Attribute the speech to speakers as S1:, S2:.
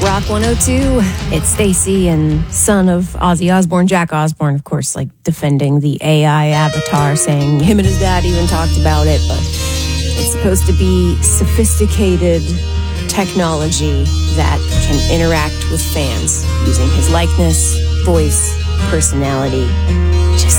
S1: Rock 102, it's Stacy and son of Ozzy Osbourne, Jack Osbourne, of course, like defending the AI avatar, saying him and his dad even talked about it, but it's supposed to be sophisticated technology that can interact with fans using his likeness, voice, personality. Just